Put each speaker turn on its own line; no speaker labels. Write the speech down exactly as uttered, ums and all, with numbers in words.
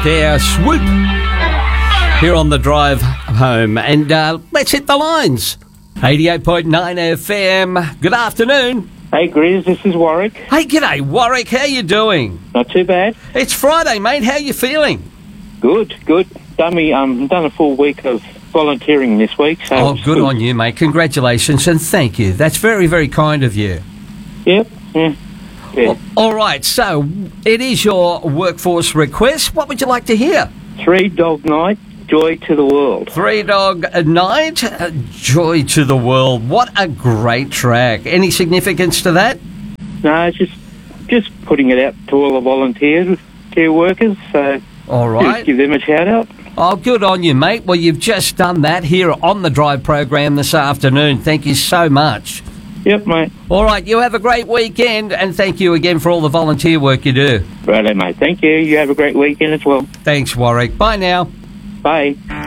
There, Swoop, here on the drive home. And uh, let's hit the lines. eighty-eight point nine F M. Good afternoon.
Hey, Grizz, this is Warwick.
Hey, g'day, Warwick. How you doing?
Not too bad.
It's Friday, mate. How you feeling?
Good, good. Done me, um, done a full week of volunteering this week. So
Oh, good on you, mate. Congratulations and thank you. That's very, very kind of you.
Yep. Yeah. Yeah.
Well, all right, so it is your workforce request. What would you like to hear?
Three Dog Night, Joy to the World.
Three Dog Night, uh, Joy to the World. What a great track. Any significance to that?
No, it's just just putting it out to all the volunteers, care workers. So
All right.
just give them a shout out.
Oh, good on you, mate. Well, you've just done that here on the Drive program this afternoon. Thank you so much.
Yep, mate.
All right, you have a great weekend, and thank you again for all the volunteer work you do.
Righto, mate. Thank you. You have a great weekend as well.
Thanks, Warwick. Bye now.
Bye.